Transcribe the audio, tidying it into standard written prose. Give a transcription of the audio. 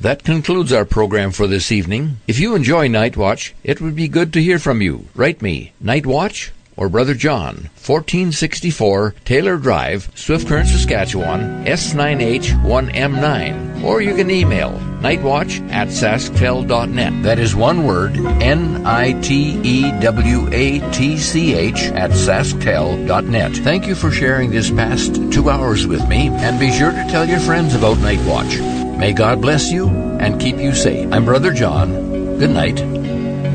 That concludes our program for this evening. If you enjoy Night Watch, it would be good to hear from you. Write me, Night Watch or Brother John, 1464 Taylor Drive, Swift Current, Saskatchewan, S9H1M9. Or you can email nightwatch@sasktel.net. That is one word, NITEWATCH@sasktel.net. Thank you for sharing this past 2 hours with me, and be sure to tell your friends about Night Watch. May God bless you and keep you safe. I'm Brother John. Good night.